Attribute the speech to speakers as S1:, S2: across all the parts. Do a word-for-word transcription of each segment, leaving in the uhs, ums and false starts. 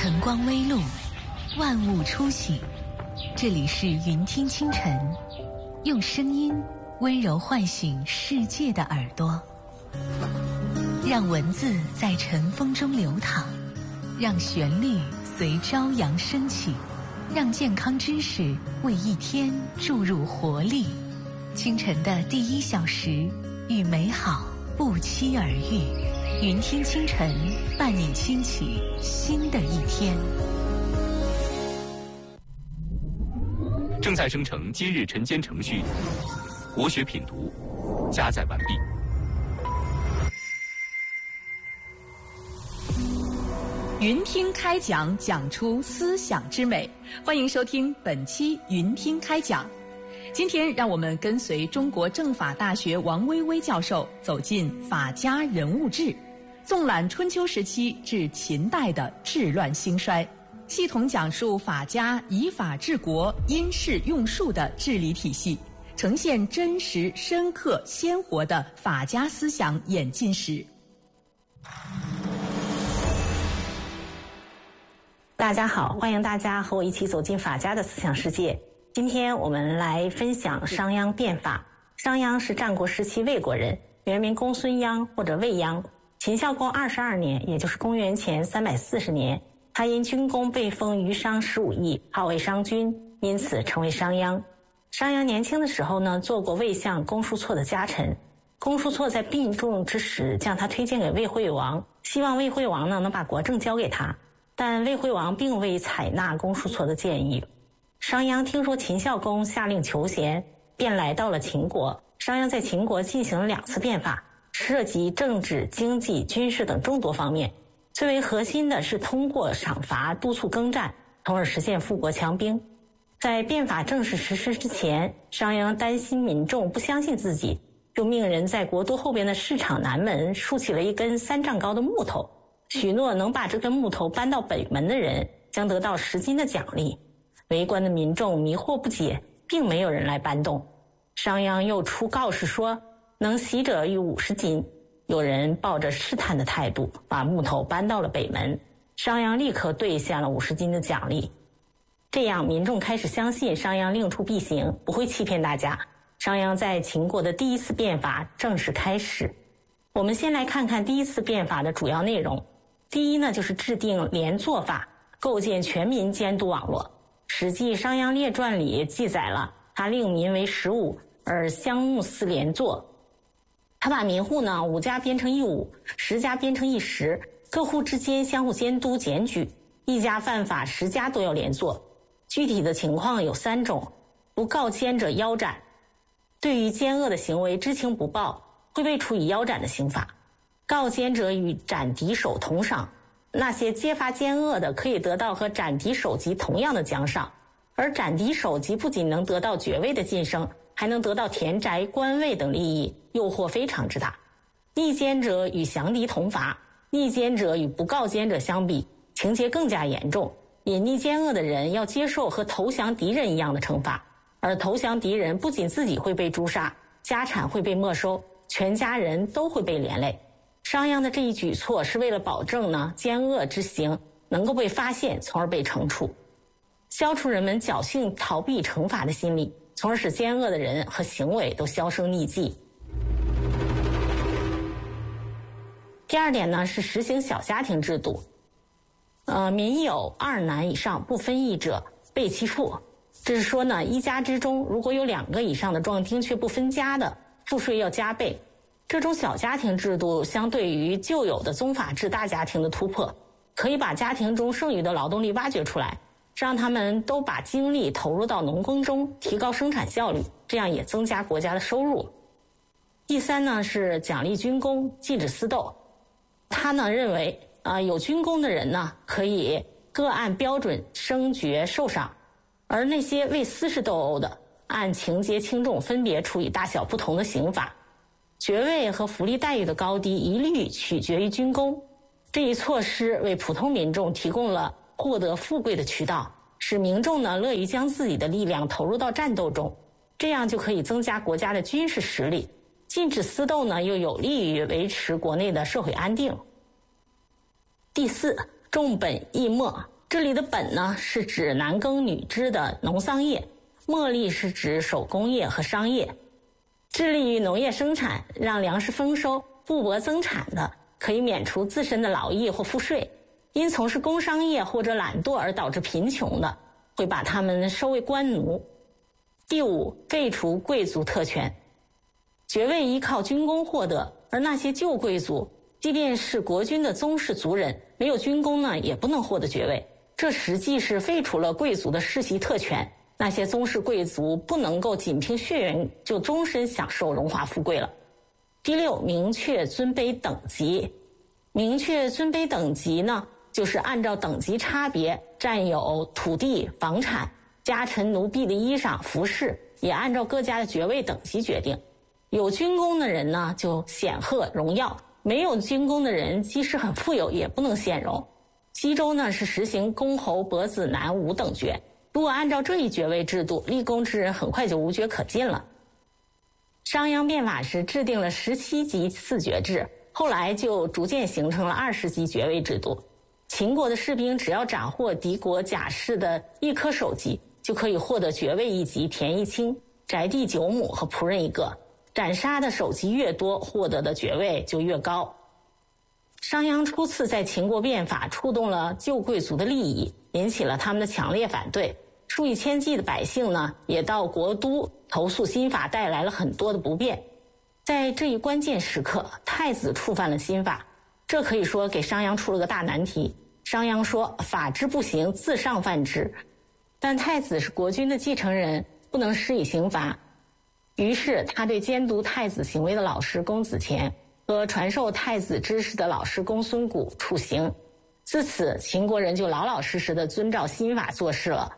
S1: 晨光微露，万物初醒。这里是云听清晨，用声音温柔唤醒世界的耳朵，让文字在晨风中流淌，让旋律随朝阳升起，让健康知识为一天注入活力。清晨的第一小时，与美好不期而遇。云听清晨，伴你轻启新的一天。
S2: 正在生成今日晨间程序，国学品读加载完毕。
S3: 云听开讲，讲出思想之美。欢迎收听本期云听开讲。今天让我们跟随中国政法大学王薇薇教授走进法家人物志，纵览春秋时期至秦代的治乱兴衰，系统讲述法家以法治国、因势用术的治理体系，呈现真实、深刻、鲜活的法家思想演进史。
S4: 大家好，欢迎大家和我一起走进法家的思想世界。今天我们来分享商鞅变法。商鞅是战国时期魏国人，原名公孙鞅或者魏鞅。秦孝公二十二年，也就是公元前三百四十年，他因军功被封于商十五邑，号为商君，因此成为商鞅。商鞅年轻的时候呢，做过魏相公叔痤的家臣。公叔痤在病重之时，将他推荐给魏惠王，希望魏惠王呢能把国政交给他。但魏惠王并未采纳公叔痤的建议。商鞅听说秦孝公下令求贤，便来到了秦国。商鞅在秦国进行了两次变法，涉及政治、经济、军事等众多方面。最为核心的是通过赏罚督促耕战，从而实现富国强兵。在变法正式实施之前，商鞅担心民众不相信自己，就命人在国都后边的市场南门竖起了一根三丈高的木头，许诺能把这根木头搬到北门的人将得到十斤的奖励。围观的民众迷惑不解，并没有人来搬动。商鞅又出告示说，能袭者逾五十斤。有人抱着试探的态度，把木头搬到了北门。商鞅立刻兑现了五十斤的奖励。这样，民众开始相信商鞅令出必行，不会欺骗大家。商鞅在秦国的第一次变法正式开始。我们先来看看第一次变法的主要内容。第一呢，就是制定连坐法，构建全民监督网络。《史记·商鞅列传》里记载了，他令民为十五，而乡牧司连坐。他把民户呢五家编成一五，十家编成一十，各户之间相互监督检举，一家犯法，十家都要连坐。具体的情况有三种：不告奸者腰斩，对于奸恶的行为知情不报，会被处以腰斩的刑罚；告奸者与斩敌手同赏，那些揭发奸恶的可以得到和斩敌首级同样的奖赏，而斩敌首级不仅能得到爵位的晋升，还能得到田宅、官位等利益，诱惑非常之大。逆奸者与降敌同罚，逆奸者与不告奸者相比，情节更加严重。隐匿奸恶的人要接受和投降敌人一样的惩罚，而投降敌人不仅自己会被诛杀，家产会被没收，全家人都会被连累。商鞅的这一举措是为了保证呢奸恶之行能够被发现，从而被惩处，消除人们侥幸逃避惩罚的心理，从而使奸恶的人和行为都销声匿迹。第二点呢，是实行小家庭制度。呃，民有二男以上不分邑者，备其赋。这是说呢，一家之中如果有两个以上的壮丁却不分家的，赋税要加倍。这种小家庭制度相对于旧有的宗法制大家庭的突破，可以把家庭中剩余的劳动力挖掘出来，让他们都把精力投入到农耕中，提高生产效率，这样也增加国家的收入。第三呢，是奖励军功，禁止私斗。他呢认为啊、呃，有军功的人呢可以各按标准升爵受赏，而那些为私事斗殴的，按情节轻重分别处以大小不同的刑罚。爵位和福利待遇的高低一律取决于军功。这一措施为普通民众提供了获得富贵的渠道，使民众呢乐于将自己的力量投入到战斗中，这样就可以增加国家的军事实力。禁止私斗呢，又有利于维持国内的社会安定。第四，重本抑末， 这里的本呢是指男耕女织的农桑业，茉莉是指手工业和商业。致力于农业生产，让粮食丰收、布帛增产的，可以免除自身的劳役或赋税；因从事工商业或者懒惰而导致贫穷的，会把他们收为官奴。第五，废除贵族特权。爵位依靠军功获得，而那些旧贵族，即便是国君的宗室族人，没有军功呢，也不能获得爵位。这实际是废除了贵族的世袭特权，那些宗室贵族不能够仅凭血缘就终身享受荣华富贵了。第六，明确尊卑等级。明确尊卑等级呢，就是按照等级差别占有土地、房产、家臣奴婢的衣裳、服饰，也按照各家的爵位等级决定。有军功的人呢，就显赫荣耀；没有军功的人，即使很富有，也不能显荣。西周呢是实行公侯伯子男五等爵，如果按照这一爵位制度，立功之人很快就无爵可进了。商鞅变法时制定了十七级四爵制，后来就逐渐形成了二十级爵位制度。秦国的士兵只要斩获敌国甲士的一颗首级，就可以获得爵位一级、田一顷、宅地九亩和仆人一个。斩杀的首级越多，获得的爵位就越高。商鞅初次在秦国变法，触动了旧贵族的利益，引起了他们的强烈反对。数以千计的百姓呢，也到国都投诉新法带来了很多的不便。在这一关键时刻，太子触犯了新法，这可以说给商鞅出了个大难题。商鞅说：“法之不行，自上犯之。”但太子是国君的继承人，不能施以刑罚。于是他对监督太子行为的老师公子虔和传授太子知识的老师公孙贾处刑。自此，秦国人就老老实实地遵照新法做事了。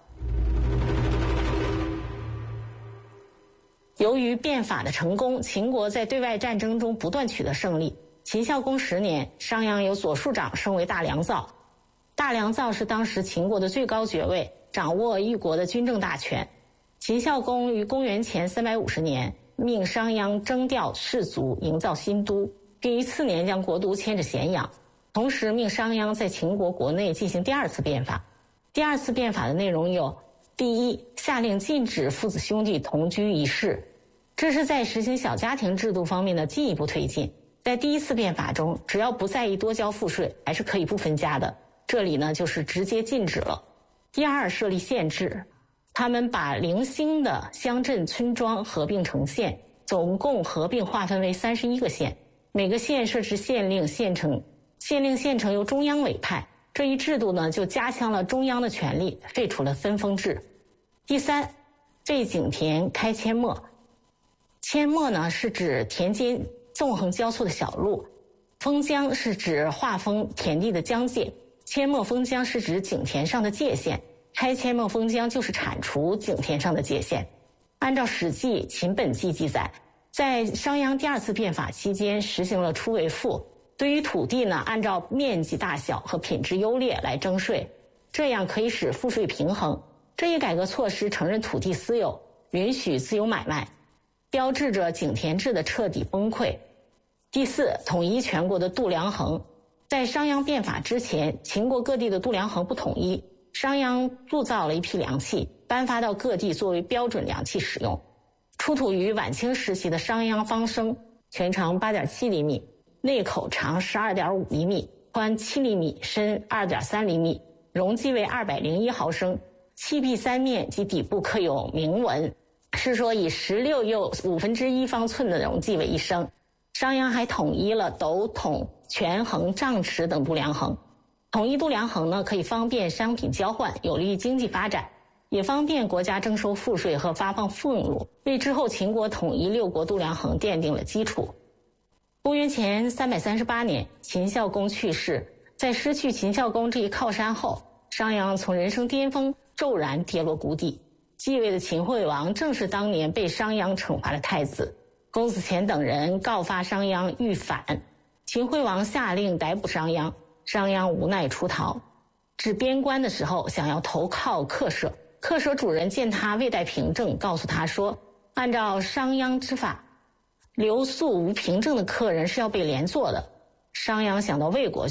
S4: 由于变法的成功，秦国在对外战争中不断取得胜利。秦孝公十年，商鞅由左庶长升为大良造。大良造是当时秦国的最高爵位，掌握一国的军政大权。秦孝公于公元前三百五十年命商鞅征调士卒，营造新都，并于次年将国都迁至咸阳。同时命商鞅在秦国国内进行第二次变法。第二次变法的内容有：第一，下令禁止父子兄弟同居一室，这是在实行小家庭制度方面的进一步推进。在第一次变法中，只要不在意多交赋税，还是可以不分家的，这里呢就是直接禁止了。第二，设立县制，他们把零星的乡镇村庄合并成县，总共合并划分为三十一个县，每个县设置县令、县丞，县令、县丞由中央委派。这一制度呢，就加强了中央的权力，废除了分封制。第三，废井田，开阡陌。阡陌呢是指田间纵横交错的小路，封疆是指划分田地的疆界，阡陌封疆是指井田上的界限，开阡陌封疆就是铲除井田上的界限。按照《史记·秦本纪》记载，在商鞅第二次变法期间实行了初为赋，对于土地呢，按照面积大小和品质优劣来征税，这样可以使赋税平衡。这一改革措施承认土地私有，允许自由买卖，标志着井田制的彻底崩溃。第四，统一全国的度量衡。在商鞅变法之前，秦国各地的度量衡不统一，商鞅铸造了一批量器，颁发到各地作为标准量器使用。出土于晚清时期的商鞅方升，全长 八点七厘米，内口长 十二点五厘米，宽七厘米，深 二点三厘米，容积为二百零一毫升，器壁三面及底部刻有铭文，是说以十六又五分之一方寸的容积为一升。商鞅还统一了斗桶、权衡、丈尺等度量衡。统一度量衡呢，可以方便商品交换，有利于经济发展，也方便国家征收赋税和发放俸禄，为之后秦国统一六国度量衡奠定了基础。公元前三百三十八年，秦孝公去世，在失去秦孝公这一靠山后，商鞅从人生巅峰骤然跌落谷底。继位的秦惠王正是当年被商鞅惩罚的太子。公子虔等人告发商鞅欲反，秦惠王下令逮捕商鞅，商鞅无奈出逃。至边关的时候，想要投靠客舍，客舍主人见他未带凭证，告诉他说，按照商鞅之法，留宿无凭证的客人是要被连坐的。商鞅想到魏国去，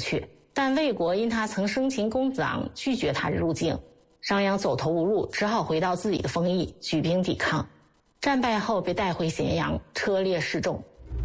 S4: 但魏国因他曾生擒公子昂，拒绝他入境。商鞅走投无路，只好回到自己的封邑，举兵抵抗。战败后被带回咸阳，车裂示众。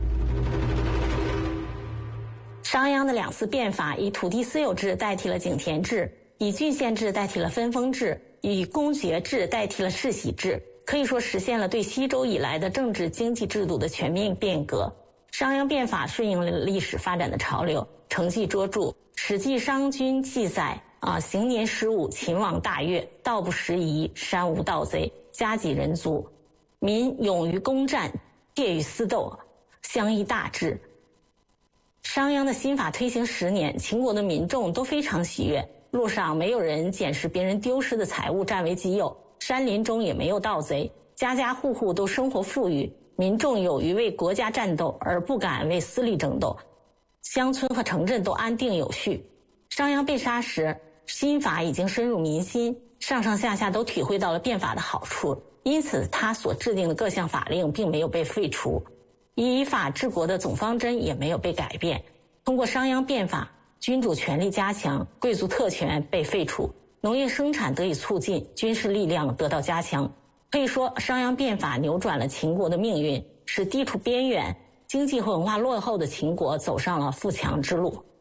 S4: 商鞅的两次变法，以土地私有制代替了井田制，以郡县制代替了分封制，以公爵制代替了世袭制，可以说实现了对西周以来的政治经济制度的全面变革。商鞅变法顺应了历史发展的潮流，成绩卓著。《史记·商君》记载啊，行年十五，秦王大悦，道不拾遗，山无盗贼，家己人足，民勇于攻战，戒于私斗，相依大治。商鞅的新法推行十年，秦国的民众都非常喜悦，路上没有人捡拾别人丢失的财物占为己有，山林中也没有盗贼，家家户户都生活富裕，民众有于为国家战斗而不敢为私利争斗，乡村和城镇都安定有序。商鞅被杀时，新法已经深入民心，上上下下都体会到了变法的好处，因此他所制定的各项法令并没有被废除，以法治国的总方针也没有被改变。通过商鞅变法，君主权力加强，贵族特权被废除，农业生产得以促进，军事力量得到加强。可以说，商鞅变法扭转了秦国的命运，使地处边缘、经济和文化落后的秦国走上了富强之路。